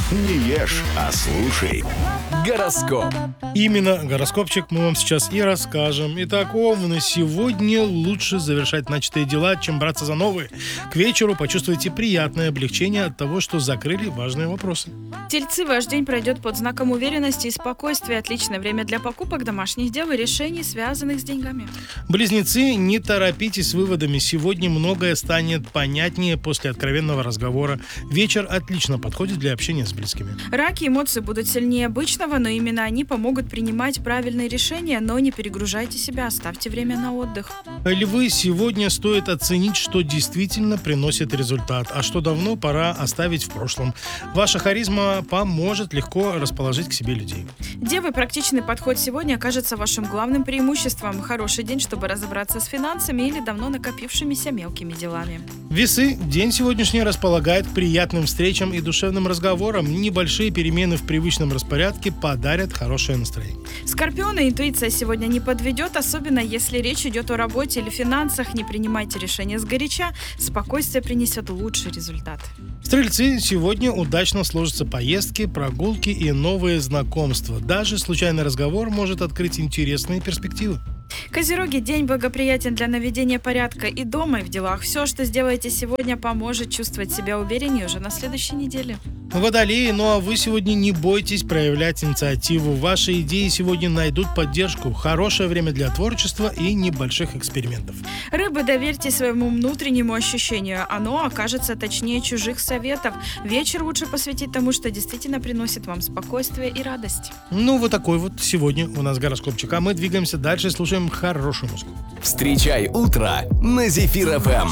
Не ешь, а слушай. Гороскоп. Именно гороскопчик мы вам сейчас и расскажем. Итак, Овны, сегодня лучше завершать начатые дела, чем браться за новые. К вечеру почувствуйте приятное облегчение от того, что закрыли важные вопросы. Тельцы, ваш день пройдет под знаком уверенности и спокойствия. Отличное время для покупок, домашних дел и решений, связанных с деньгами. Близнецы, не торопитесь с выводами. Сегодня многое станет понятнее после откровенного разговора. Вечер отлично подходит для общения с близкими. Раки, эмоции будут сильнее обычного, но именно они помогут принимать правильные решения, но не перегружайте себя, оставьте время на отдых. Львы, сегодня стоит оценить, что действительно приносит результат, а что давно пора оставить в прошлом. Ваша харизма поможет легко расположить к себе людей. Девы, практичный подход сегодня окажется вашим главным преимуществом. Хороший день, чтобы разобраться с финансами или давно накопившимися мелкими делами. Весы, день сегодняшний располагает к приятным встречам и душевным разговорам. Небольшие перемены в привычном распорядке подарят хорошее настроение. Скорпионы, интуиция сегодня не подведет, особенно если речь идет о работе или финансах. Не принимайте решения сгоряча, спокойствие принесет лучший результат. Стрельцы, сегодня удачно сложатся поездки, прогулки и новые знакомства. Даже случайный разговор может открыть интересные перспективы. Козероги, день благоприятен для наведения порядка и дома, и в делах. Все, что сделаете сегодня, поможет чувствовать себя увереннее уже на следующей неделе. Водолеи, ну а вы сегодня не бойтесь проявлять инициативу. Ваши идеи сегодня найдут поддержку. Хорошее время для творчества и небольших экспериментов. Рыбы, доверьте своему внутреннему ощущению. Оно окажется точнее чужих советов. Вечер лучше посвятить тому, что действительно приносит вам спокойствие и радость. Ну, вот такой вот сегодня у нас гороскопчик. А мы двигаемся дальше, слушаем хорошую музыку. Встречай утро на Зефир ФМ.